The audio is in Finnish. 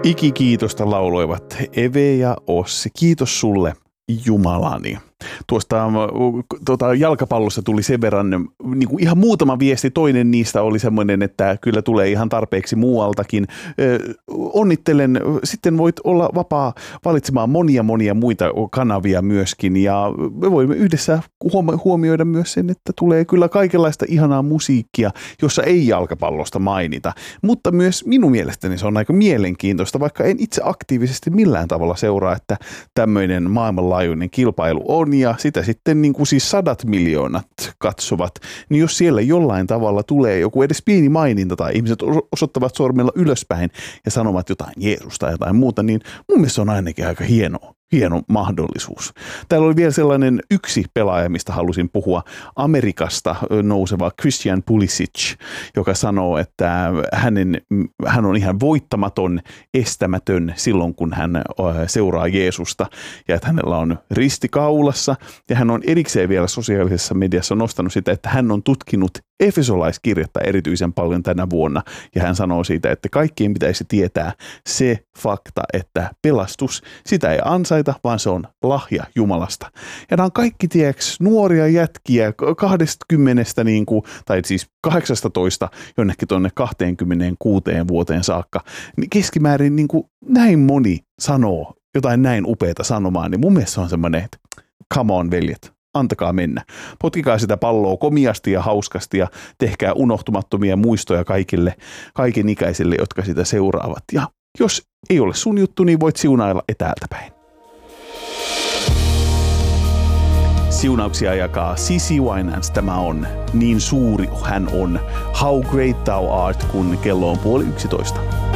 Ikikiitosta lauloivat Eve ja Ossi. Kiitos sulle, Jumalani. Tuosta jalkapallossa tuli sen verran niin kuin ihan muutama viesti. Toinen niistä oli semmoinen, että kyllä tulee ihan tarpeeksi muualtakin. Onnittelen. Sitten voit olla vapaa valitsemaan monia muita kanavia myöskin. Ja me voimme yhdessä huomioida myös sen, että tulee kyllä kaikenlaista ihanaa musiikkia, jossa ei jalkapallosta mainita. Mutta myös minun mielestäni se on aika mielenkiintoista, vaikka en itse aktiivisesti millään tavalla seuraa, että tämmöinen maailmanlaajuinen kilpailu on. Ja sitä sitten niin kuin siis 100 miljoonat katsovat, niin jos siellä jollain tavalla tulee joku edes pieni maininta tai ihmiset osoittavat sormella ylöspäin ja sanovat jotain Jeesusta tai jotain muuta, niin mun mielestä se on ainakin aika hieno mahdollisuus. Täällä oli vielä sellainen yksi pelaaja, mistä halusin puhua, Amerikasta nouseva Christian Pulisic, joka sanoo, että hän on ihan voittamaton, estämätön silloin, kun hän seuraa Jeesusta ja että hänellä on risti kaulassa ja hän on erikseen vielä sosiaalisessa mediassa nostanut sitä, että hän on tutkinut Efesolaiskirjettä erityisen paljon tänä vuonna ja hän sanoo siitä, että kaikkien pitäisi tietää se fakta, että pelastus, sitä ei ansaita, vaan se on lahja Jumalasta. Ja nämä on kaikki, tiedäks, nuoria jätkiä 20 niin kuin, tai siis 18 jonnekin tuonne 26 vuoteen saakka. Niin keskimäärin niin kuin näin moni sanoo jotain näin upeata sanomaa, niin mun mielestä se on semmoinen, että come on veljet. Antakaa mennä. Potkikaa sitä palloa komiasti ja hauskasti ja tehkää unohtumattomia muistoja kaikenikäisille, jotka sitä seuraavat. Ja jos ei ole sun juttu, niin voit siunailla etäältä päin. Siunauksia jakaa Sissy Winans. Tämä on Niin suuri hän on. How great thou art, kun kello on 10:30.